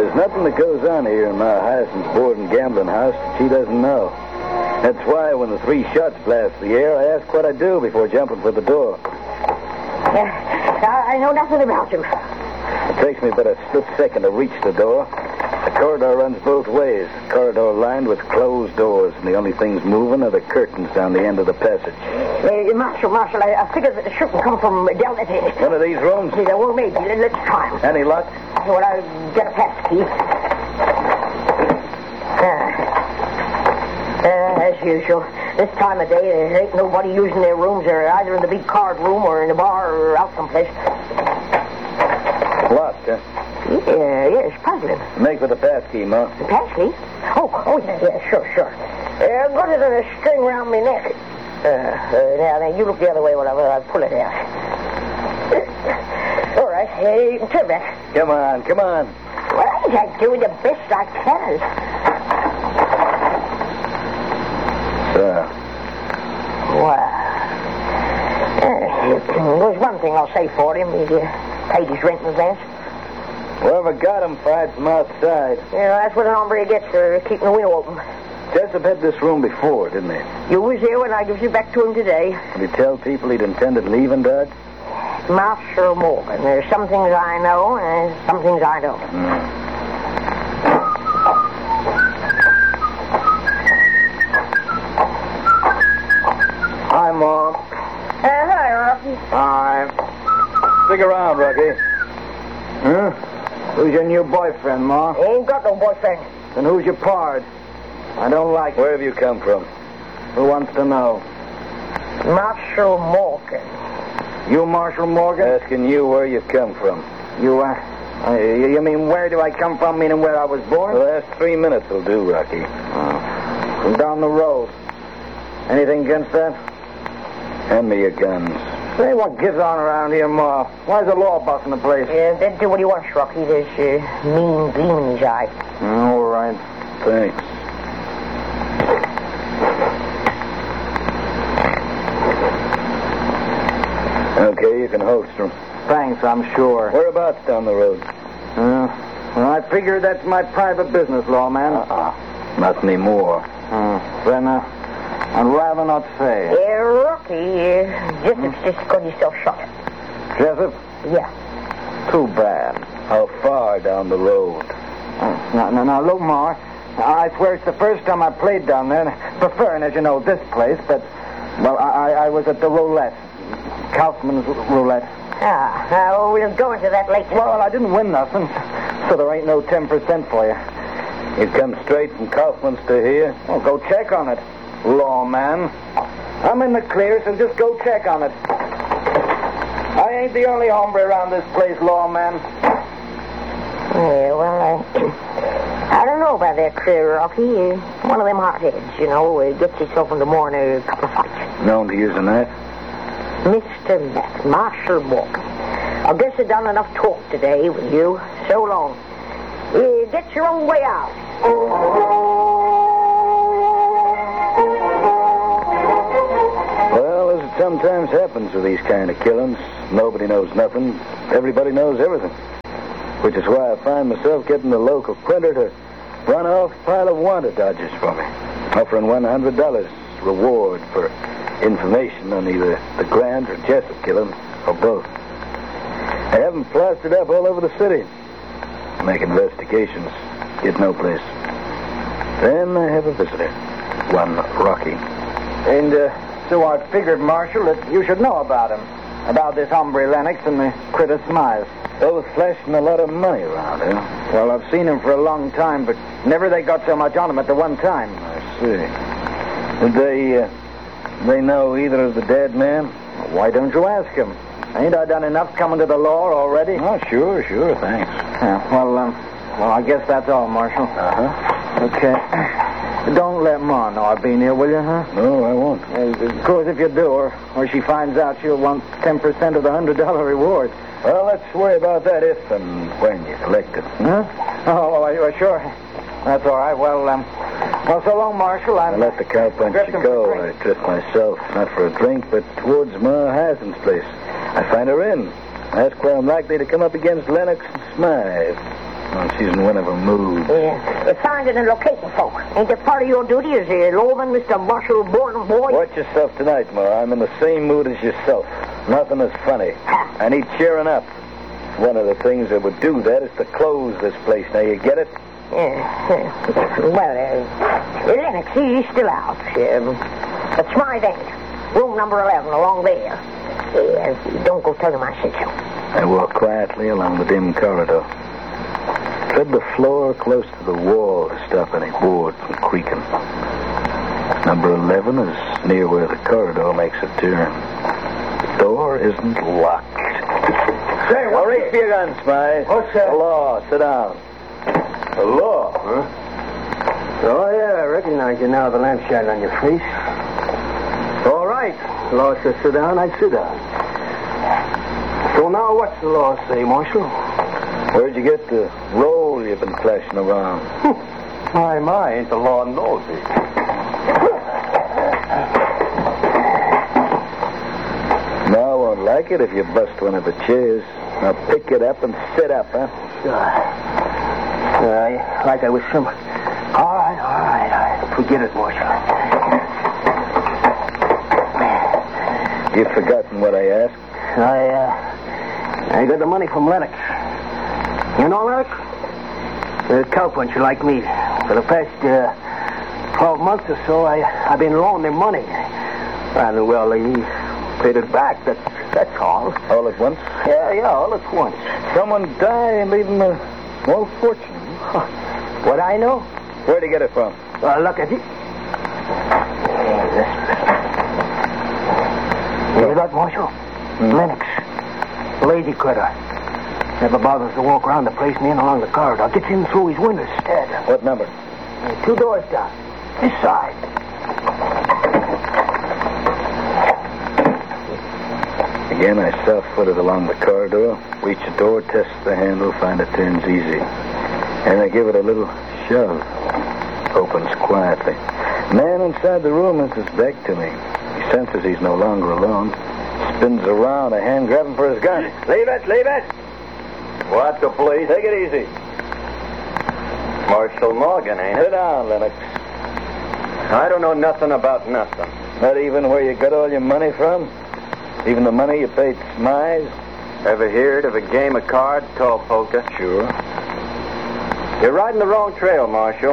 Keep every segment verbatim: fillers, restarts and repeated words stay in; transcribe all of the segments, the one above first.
There's nothing that goes on here in Ma Hyacinth's board and gambling house that she doesn't know. That's why when the three shots blast the air, I ask what I do before jumping for the door. Yeah, I know nothing about you. It takes me but a split second to reach the door. The corridor runs both ways. The corridor lined with closed doors, and the only things moving are the curtains down the end of the passage. Uh, Marshal, Marshal, I, I figured that the shooting come from down that end. One of these rooms? Yeah, well, maybe. Let's try them. Any luck? Well, I'll get a pass key. Uh, uh, as usual, this time of day, there ain't nobody using their rooms. They're either in the big card room or in the bar or out someplace. Locked, huh? Yeah, yeah, it's puzzling. Make for the pass key, Ma. The pass key? Oh, oh, yeah, yeah, sure, sure. Uh, got it in a string around my neck. Uh, uh, now, now, you look the other way while I, I pull it out. All right, uh, you can turn back. Come on, come on. Well, I'm doing the best I can. So. Well, uh, there's one thing I'll say for him. He uh, paid his rent in advance. Whoever got him fired from outside. Yeah, that's what an hombre gets for keeping the window open. Jessup had this room before, didn't he? You was here when I gave you back to him today. Did he tell people he'd intended leaving, Dodge? Marshal Morgan. There's some things I know and some things I don't. Mm. Hi, Mom. Uh, hi, Rocky. Hi. Stick around, Rocky. Huh? Who's your new boyfriend, Ma? Ain't got no boyfriend. Then who's your pard? I don't like it. Where have you come from? Who wants to know? Marshal Morgan. You, Marshal Morgan? Asking you where you come from. You, uh, uh, you mean where do I come from, meaning where I was born? The last three minutes will do, Rocky. Oh. From down the road. Anything against that? Hand me your guns. Say, what gives on around here, Ma? Why's the law busting the place? Yeah, then do what he wants, Rocky. There's uh, mean gleam in his eye. All right. Thanks. Okay, you can holster him. Thanks, I'm sure. Whereabouts down the road? Uh, well, I figure that's my private business, lawman. Uh-uh. Not anymore. Uh, then, uh, I'd rather not say. Yeah, Rocky, uh, Jessup's just got yourself shot. Jessup? Yeah. Too bad. How far down the road? Uh, now, now, now, look, Ma, I swear it's the first time I played down there. Preferring, as you know, this place, but, well, I, I was at the roulette. Kaufman's roulette. Ah, uh, we'll go into that later. Well, I didn't win nothing, so there ain't no ten percent for you. You come straight from Kaufman's to here? Well, go check on it, lawman. I'm in the clear, so just go check on it. I ain't the only hombre around this place, lawman. Yeah, well, uh, I don't know about that clear, Rocky. Uh, one of them hotheads, you know, uh, gets himself into more than a couple of fights. Known to use a knife? Mister Matt, Marshal Morgan. I guess I've done enough talk today with you. So long. Uh, get your own way out. Well, as it sometimes happens with these kind of killings, nobody knows nothing. Everybody knows everything. Which is why I find myself getting the local printer to run off a pile of wanted dodgers for me, offering one hundred dollars reward for information on either the Grant or Jessup killing, or both. I have them plastered up all over the city. Make investigations, get no place. Then I have a visitor, one Rocky. And uh, so I figured, Marshal, that you should know about him. About this hombre Lennox and the critter Smiles. Both flashing a lot of money around, huh? Well, I've seen him for a long time, but never they got so much on him at the one time. I see. Did they, uh, they know either of the dead men? Well, why don't you ask him? Ain't I done enough coming to the law already? Oh, sure, sure, thanks. Yeah, well, um, well, I guess that's all, Marshal. Uh-huh. Okay. Don't let Ma know I've been here, will you, huh? No, I won't. Uh, of course, if you do, or, or she finds out, she'll want ten percent of the one hundred dollar reward. Well, let's worry about that if and when you collect it. Huh? Oh, well, sure. That's all right. Well, um, well, so long, Marshal. I'm... I let the cowpunch you go. I trust myself, not for a drink, but towards Ma Hyacinth's place. I find her in. Ask where I'm likely to come up against Lennox and Smythe. Well, she's in one of her moods. Yeah. It's finding a location, folks. Ain't that part of your duty as a lawman, Mister Marshall Borden boy? Watch yourself tonight, Ma. I'm in the same mood as yourself. Nothing is funny. Ah. I need cheering up. One of the things that would do that is to close this place. Now, you get it? Yeah. Well, uh, Lennox, he's still out. Um, at Smythe End, room number eleven, along there. Yeah, don't go tell him I said so. I walk quietly along the dim corridor. Tread the floor close to the wall to stop any board from creaking. Number eleven is near where the corridor makes a turn. The door isn't locked. Say, Well, reach for your gun, Smythe. What's that? The law. Sit down. The law, huh? Oh, yeah, I recognize you now, the lampshade on your face. All right. The law says sit down, I sit down. So now what's the law say, Marshal? Where'd you get the roll you've been flashing around? My, my, ain't the law nosy. No, I won't like it if you bust one of the chairs. Now pick it up and sit up, huh? Sure. Uh, like I was some... All right, all right, all right. Forget it, Marshal. You've forgotten what I asked? I, uh... I got the money from Lennox. You know Lennox? A cowpuncher like me. For the past, uh... twelve months or so, I, I've been loaning him money. And, well, he paid it back. That's, that's all. All at once? Yeah, yeah, all at once. Someone die and leave him a small fortune. What I know? Where'd he get it from? Uh, look at it. Hear that, Marshal? Hmm. Lennox. Lazy critter. Never bothers to walk around the place and in along the corridor. Gets in through his windows instead. What number? Uh, two doors down. This side. Again, I soft-footed along the corridor, reach a door, test the handle, find it turns easy. And I give it a little shove. Opens quietly. Man inside the room has his back to me. He senses he's no longer alone. Spins around, a hand grabbing for his gun. Leave it, leave it. What the police? Take it easy. Marshal Morgan, ain't Sit down, Lennox. I don't know nothing about nothing. Not even where you got all your money from? Even the money you paid Smythe? Ever heard of a game of cards called poker? Sure. You're riding the wrong trail, Marshal.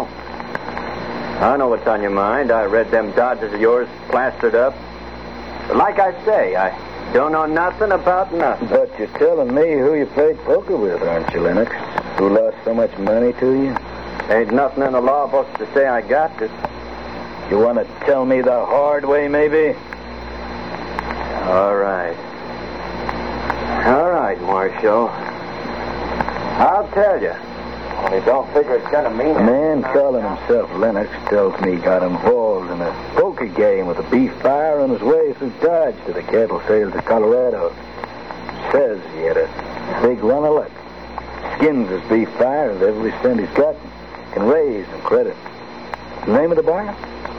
I know what's on your mind. I read them dodges of yours plastered up. But like I say, I don't know nothing about nothing. But you're telling me who you played poker with, aren't you, Lennox? Who lost so much money to you? Ain't nothing in the law books to say I got it. You want to tell me the hard way, maybe? All right. All right, Marshal. I'll tell you. Only don't figure it's gonna mean A man calling himself Lennox tells me he got involved in a poker game with a beef buyer on his way through Dodge to the cattle sales of Colorado. Says he had a big run of luck. Skins his beef buyer with every cent he's got. Can raise and credit. The name of the buyer?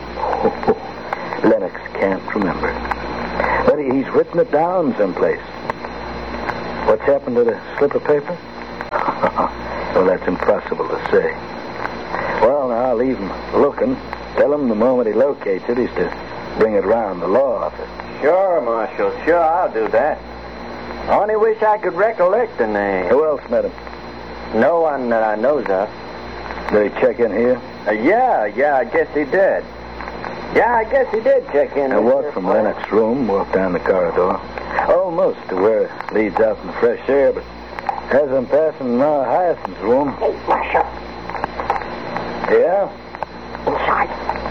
Lennox can't remember. But he's written it down someplace. What's happened to the slip of paper? Well, that's impossible to say. Well, now, I'll leave him looking. Tell him the moment he locates it, he's to bring it round the law office. Sure, Marshal. Sure, I'll do that. I only wish I could recollect the name. Who else met him? No one that I knows of. Did he check in here? Uh, yeah, yeah, I guess he did. Yeah, I guess he did check in. I walked from Lennox's room, walked down the corridor, almost to where it leads out in the fresh air, but as I'm passing uh, Hyacinth's room... Hey, Marshal. Yeah? Inside.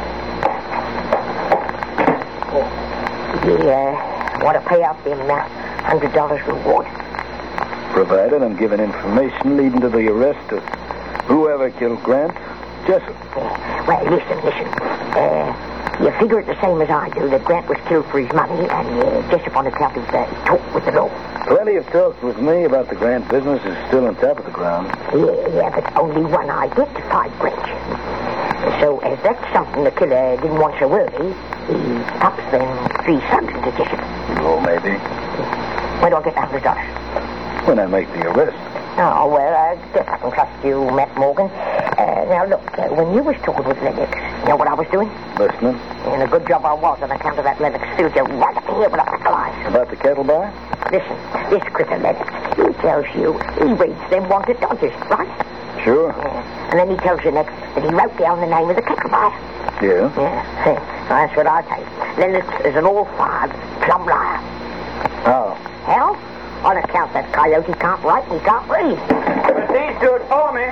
You uh, want to pay out them uh, one hundred dollars reward? Provided I'm given information leading to the arrest of whoever killed Grant Jessup. Uh, well, listen, listen. Uh, you figure it the same as I do, that Grant was killed for his money, and uh, Jessup on account of uh, talk with the law. Plenty of talk with me about the Grant business is still on top of the ground. Yeah, yeah, but only one identified Grant. So, as that's something the killer didn't want so early, he pops them three slugs into Jessup. Oh, maybe. When do I get the one hundred dollars? When I make the arrest. Oh, well, I guess I can trust you, Matt Morgan. Uh, now, look, uh, when you was talking with Lennox, you know what I was doing? Listening. And a good job I was on account of that Lennox filled you right up here with a pack of lies. About the kettle bar? Listen, this critter Lennox, he tells you he reads them wanted dodgers, right? Sure. Yeah. And then he tells you next that he wrote down the name of the kettle buyer. Yeah. Yeah, well, that's what I take. Lennox is an all-fired plum liar. How? Hell, on account that coyote can't write and he can't read. But these do it for me.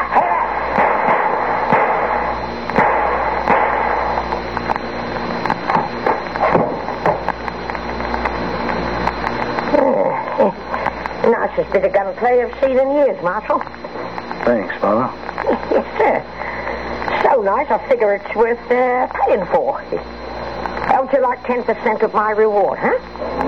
Nicest bit of gunplay I've seen in years, Marshal. Thanks, Fowler. Yes, sir. So nice, I figure it's worth uh, paying for. How would you like ten percent of my reward, huh?